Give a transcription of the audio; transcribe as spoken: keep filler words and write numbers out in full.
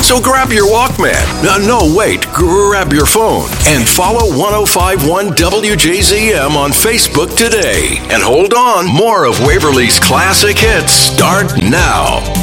So grab your Walkman. Uh, no, wait. Grab your phone and follow ten fifty-one W J Z M on Facebook today. And hold on, more of Waverly's classic hits start now.